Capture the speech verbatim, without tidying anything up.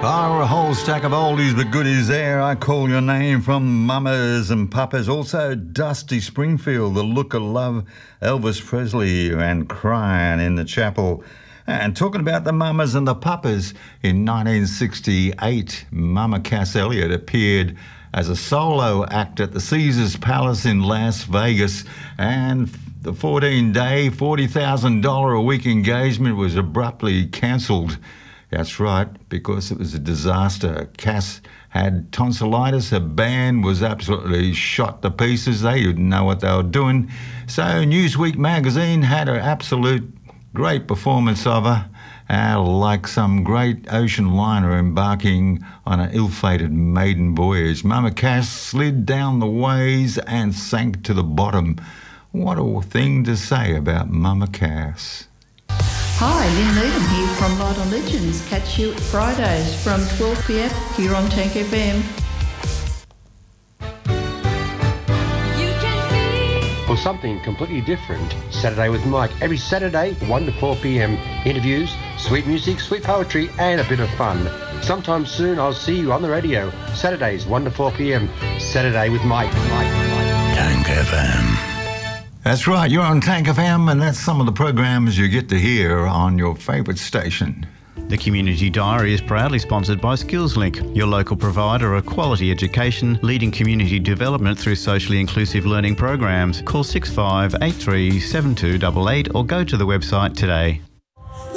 Oh, a whole stack of oldies but goodies there. I Call Your Name from Mamas and Papas. Also Dusty Springfield, The Look of Love, Elvis Presley and Crying in the Chapel. And talking about the Mamas and the Papas, in nineteen sixty-eight, Mama Cass Elliot appeared as a solo act at the Caesars Palace in Las Vegas, and the fourteen-day, forty thousand dollars a week engagement was abruptly cancelled. That's right, because it was a disaster. Cass had tonsillitis, her band was absolutely shot to pieces, they didn't know what they were doing. So Newsweek magazine had an absolute great performance of her, uh, like some great ocean liner embarking on an ill-fated maiden voyage. Mama Cass slid down the ways and sank to the bottom. What a thing to say about Mama Cass. Hi, Lynn Needham here from Light on Legends. Catch you Fridays from twelve p m here on Tank F M. Or something completely different. Saturday with Mike. Every Saturday, one to four p m. Interviews, sweet music, sweet poetry, and a bit of fun. Sometime soon, I'll see you on the radio. Saturdays, one to four p m. Saturday with Mike. Mike, Mike. Tank F M. That's right, you're on Tank F M, and that's some of the programs you get to hear on your favourite station. The Community Diary is proudly sponsored by SkillsLink, your local provider of quality education, leading community development through socially inclusive learning programs. Call six five eight three seven two eight eight or go to the website today.